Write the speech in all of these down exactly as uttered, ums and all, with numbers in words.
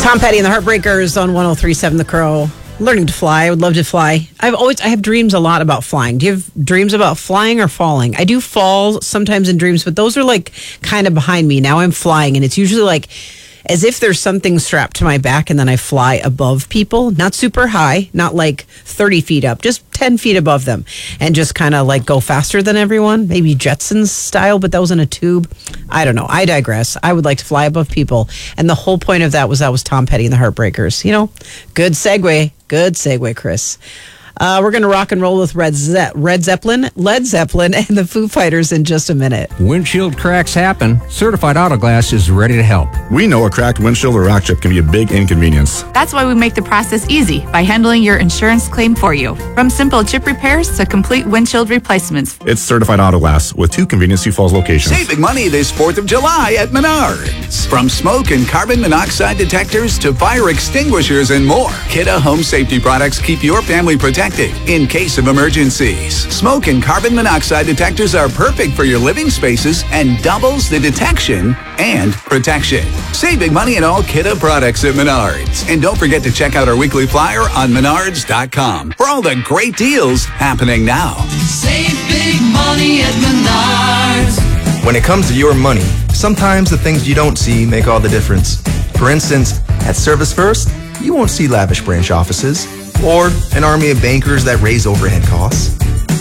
Tom Petty and the Heartbreakers on one oh three point seven The Crow. Learning to fly. I would love to fly. I've always, I have dreams a lot about flying. Do you have dreams about flying or falling? I do fall sometimes in dreams, but those are like kind of behind me. Now I'm flying, and it's usually like as if there's something strapped to my back, and then I fly above people. Not super high, not like thirty feet up, just ten feet above them, and just kind of like go faster than everyone. Maybe Jetsons style, but that was in a tube. I don't know. I digress. I would like to fly above people. And the whole point of that was that was Tom Petty and the Heartbreakers. You know, good segue. Good segue, Chris. Uh, we're going to rock and roll with Red, Ze- Red Zeppelin, Led Zeppelin, and the Foo Fighters in just a minute. Windshield cracks happen. Certified Auto Glass is ready to help. We know a cracked windshield or rock chip can be a big inconvenience. That's why we make the process easy by handling your insurance claim for you. From simple chip repairs to complete windshield replacements. It's Certified Auto Glass with two convenient Sioux Falls locations. Saving money this fourth of July at Menards. From smoke and carbon monoxide detectors to fire extinguishers and more, Kidde Home Safety products keep your family protected in case of emergencies. Smoke and carbon monoxide detectors are perfect for your living spaces and doubles the detection and protection. Save big money in all Kidde products at Menards. And don't forget to check out our weekly flyer on menards dot com for all the great deals happening now. Save big money at Menards. When it comes to your money, sometimes the things you don't see make all the difference. For instance, at Service First, you won't see lavish branch offices or an army of bankers that raise overhead costs.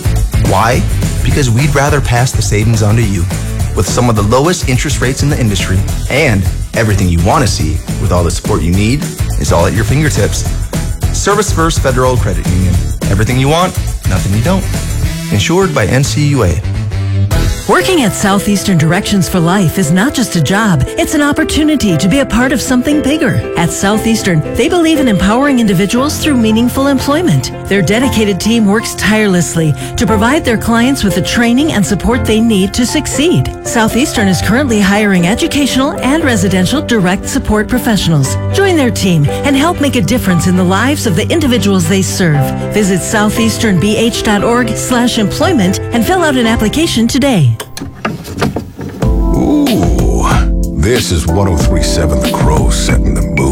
Why? Because we'd rather pass the savings on to you with some of the lowest interest rates in the industry, and everything you want to see with all the support you need is all at your fingertips. Service First Federal Credit Union. Everything you want, nothing you don't. Insured by N C U A. Working at Southeastern Directions for Life is not just a job, it's an opportunity to be a part of something bigger. At Southeastern, they believe in empowering individuals through meaningful employment. Their dedicated team works tirelessly to provide their clients with the training and support they need to succeed. Southeastern is currently hiring educational and residential direct support professionals. Join their team and help make a difference in the lives of the individuals they serve. Visit southeasternbh.org slash employment and fill out an application today. Ooh, this is one oh three point seven The Crow setting the mood.